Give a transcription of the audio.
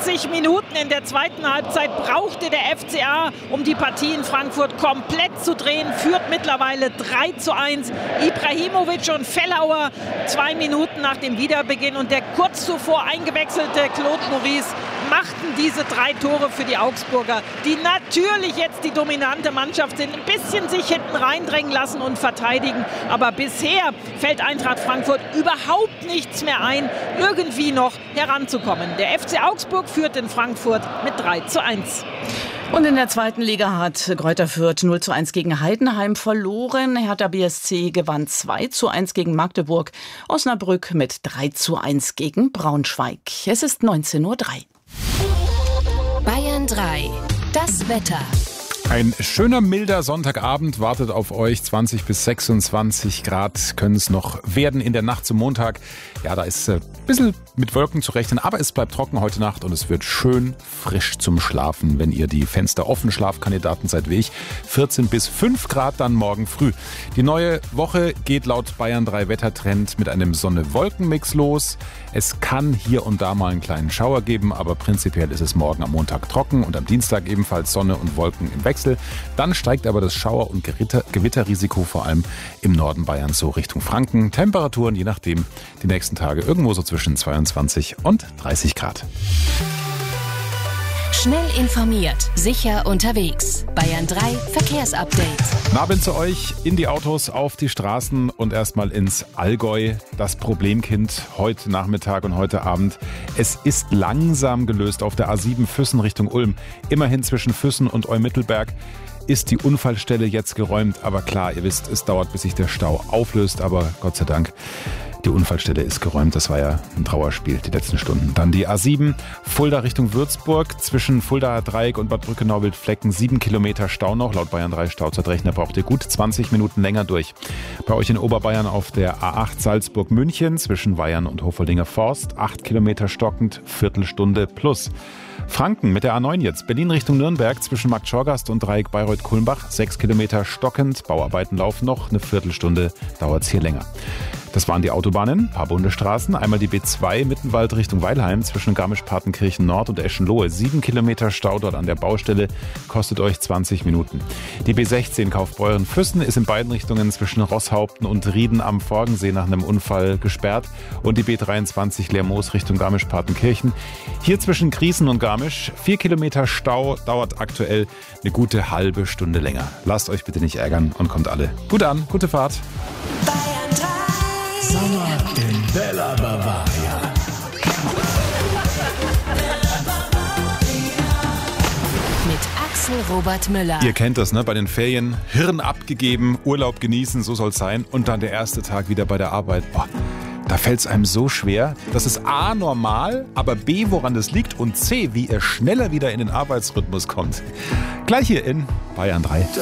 20 Minuten in der zweiten Halbzeit brauchte der FCA, um die Partie in Frankfurt komplett zu drehen. Führt mittlerweile 3:1. Ibrahimovic und Fellauer 2 Minuten nach dem Wiederbeginn und der kurz zuvor eingewechselte Claude Maurice machten diese 3 Tore für die Augsburger, die natürlich jetzt die dominante Mannschaft sind, ein bisschen sich hinten reindrängen lassen und verteidigen. Aber bisher fällt Eintracht Frankfurt überhaupt nichts mehr ein, irgendwie noch heranzukommen. Der FC Augsburg führt in Frankfurt mit 3:1. Und in der zweiten Liga hat Greuther Fürth 0:1 gegen Heidenheim verloren. Hertha BSC gewann 2:1 gegen Magdeburg. Osnabrück mit 3:1 gegen Braunschweig. Es ist 19:03 Uhr. Bayern 3, das Wetter. Ein schöner, milder Sonntagabend wartet auf euch. 20 bis 26 Grad können es noch werden in der Nacht zum Montag. Ja, da ist ein bisschen mit Wolken zu rechnen, aber es bleibt trocken heute Nacht und es wird schön frisch zum Schlafen, wenn ihr die Fenster offen Schlafkandidaten seid wie ich. 14 bis 5 Grad dann morgen früh. Die neue Woche geht laut Bayern 3 Wettertrend mit einem Sonne-Wolken-Mix los. Es kann hier und da mal einen kleinen Schauer geben, aber prinzipiell ist es morgen am Montag trocken und am Dienstag ebenfalls Sonne und Wolken im Wechsel. Dann steigt aber das Schauer- und Gewitterrisiko vor allem im Norden Bayerns so Richtung Franken. Temperaturen je nachdem die nächsten Tage irgendwo so zwischen 22 und 30 Grad. Schnell informiert, sicher unterwegs. Bayern 3 Verkehrsupdate. Abend zu euch in die Autos, auf die Straßen und erstmal ins Allgäu. Das Problemkind heute Nachmittag und heute Abend. Es ist langsam gelöst auf der A7 Füssen Richtung Ulm. Immerhin zwischen Füssen und Eumittelberg ist die Unfallstelle jetzt geräumt. Aber klar, ihr wisst, es dauert, bis sich der Stau auflöst. Aber Gott sei Dank, die Unfallstelle ist geräumt. Das war ja ein Trauerspiel, die letzten Stunden. Dann die A7 Fulda Richtung Würzburg. Zwischen Fuldaer Dreieck und Bad Brückenau-Wildflecken 7 Kilometer Stau noch. Laut Bayern 3 Stauzeitrechner braucht ihr gut 20 Minuten länger durch. Bei euch in Oberbayern auf der A8 Salzburg-München zwischen Weyern und Hofoldinger Forst. 8 Kilometer stockend, Viertelstunde plus. Franken mit der A9 jetzt. Berlin Richtung Nürnberg zwischen Markt Schorgast und Dreieck Bayreuth-Kulmbach. 6 Kilometer stockend. Bauarbeiten laufen noch. Eine Viertelstunde dauert es hier länger. Das waren die Autobahnen, ein paar Bundesstraßen. Einmal die B2 Mittenwald Richtung Weilheim zwischen Garmisch-Partenkirchen Nord und Eschenlohe. 7 Kilometer Stau dort an der Baustelle, kostet euch 20 Minuten. Die B16 Kaufbeuren-Füssen ist in beiden Richtungen zwischen Rosshaupten und Rieden am Forgensee nach einem Unfall gesperrt. Und die B23 Lermoos Richtung Garmisch-Partenkirchen. Hier zwischen Griesen und Garmisch 4 Kilometer Stau, dauert aktuell eine gute halbe Stunde länger. Lasst euch bitte nicht ärgern und kommt alle gut an. Gute Fahrt. Sommer in Bella Bavaria. Mit Axel Robert Müller. Ihr kennt das, ne? Bei den Ferien Hirn abgegeben, Urlaub genießen, so soll's sein. Und dann der erste Tag wieder bei der Arbeit. Boah, da fällt's einem so schwer. Das ist A, normal, aber B, woran das liegt und C, wie ihr schneller wieder in den Arbeitsrhythmus kommt. Gleich hier in Bayern 3.